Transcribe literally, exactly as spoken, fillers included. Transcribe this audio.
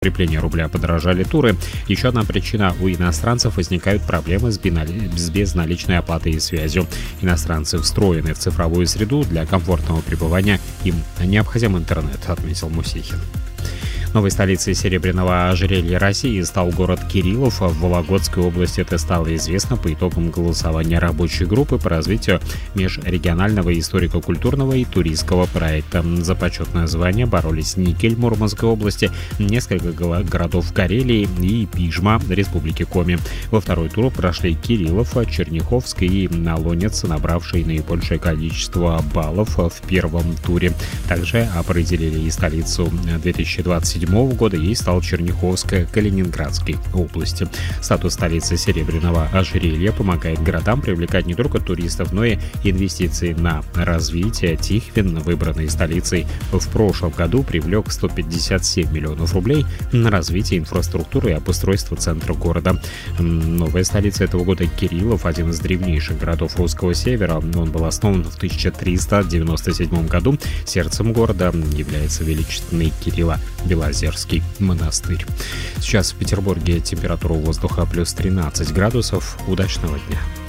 укрепления рубля подорожали туры. Еще одна причина: у иностранцев возникают проблемы с безналичной оплатой и связью. Иностранцы встроены в цифровую среду, для комфортного пребывания им необходим интернет, отметил Мусихин. Новой столицей серебряного ожерелья России стал город Кириллов в Вологодской области. Это стало известно по итогам голосования рабочей группы по развитию межрегионального историко-культурного и туристского проекта. За почетное звание боролись Никель Мурманской области, несколько городов Карелии и Пижма Республики Коми. Во второй тур прошли Кириллов, Черняховск и Налонец, набравшие наибольшее количество баллов в первом туре. Также определили и столицу две тысячи двадцать седьмого года, ей стал Черняховская Калининградской области. Статус столицы серебряного ожерелья помогает городам привлекать не только туристов, но и инвестиции на развитие. Тихвин, выбранный столицей в прошлом году, привлек сто пятьдесят семь миллионов рублей на развитие инфраструктуры и обустройство центра города. Новая столица этого года Кириллов, один из древнейших городов русского севера. Он был основан в тысяча триста девяносто седьмом году. Сердцем города является величественный Кирилло-Белозерский монастырь. Сейчас в Петербурге температура воздуха плюс тринадцать градусов. Удачного дня!